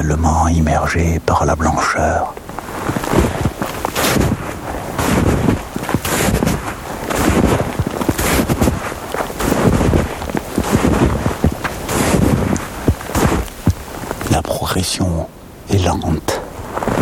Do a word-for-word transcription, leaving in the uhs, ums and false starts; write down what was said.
graduellement immergé par la blancheur. La progression est lente.